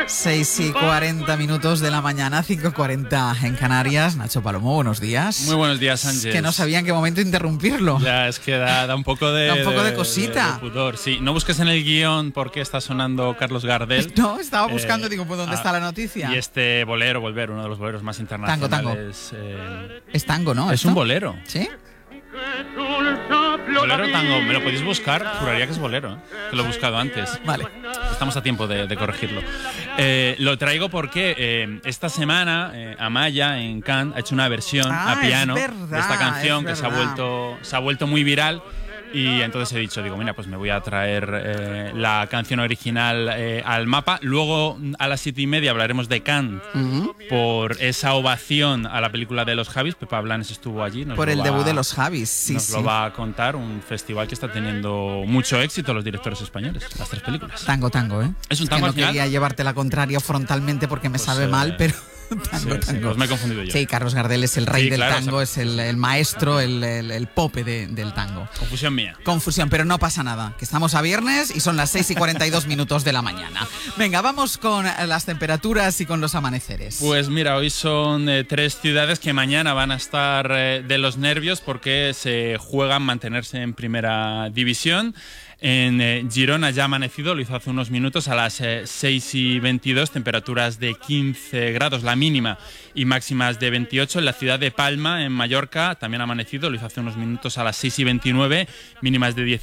6:40 de la mañana, 5:40 en Canarias. Nacho Palomo, buenos días. Muy buenos días, Sánchez. Es que no sabía en qué momento interrumpirlo. Ya, es que da un poco de... Da un poco de cosita. De pudor, sí. No busques en el guión por qué está sonando Carlos Gardel. No, estaba buscando, digo, pues ¿dónde está la noticia? Y este bolero, Volver, uno de los boleros más internacionales. Tango. Es tango, ¿no? Es ¿esto? un bolero. ¿Sí? Bolero tango, me lo podéis buscar, juraría que es bolero, que lo he buscado antes. Vale. Estamos a tiempo de corregirlo. Lo traigo porque esta semana Amaya en Cannes ha hecho una versión a piano de esta canción que se ha vuelto muy viral. Y entonces he dicho, mira, pues me voy a traer la canción original al mapa. Luego a las 7:30 hablaremos de Cannes por esa ovación a la película de los Javis. Pepa Blanes estuvo allí. Por el debut de los Javis, sí. Nos lo va a contar, un festival que está teniendo mucho éxito los directores españoles, las 3 películas. Tango, ¿eh? Es un tango que al final. No quería llevarte la contraria frontalmente porque me sabe mal, pero... Tango. Pues me he confundido yo. Sí, Carlos Gardel es el rey del tango, o sea, es el maestro, el pope del tango. Confusión mía. Confusión, pero no pasa nada, que estamos a viernes y son las 6:42 de la mañana. Venga, vamos con las temperaturas y con los amaneceres. Pues mira, hoy son 3 ciudades que mañana van a estar de los nervios porque se juegan mantenerse en primera división. En Girona ya ha amanecido, lo hizo hace unos minutos a las 6:22, temperaturas de 15 grados la mínima y máximas de 28. En la ciudad de Palma, en Mallorca, también ha amanecido, lo hizo hace unos minutos a las 6:29, mínimas de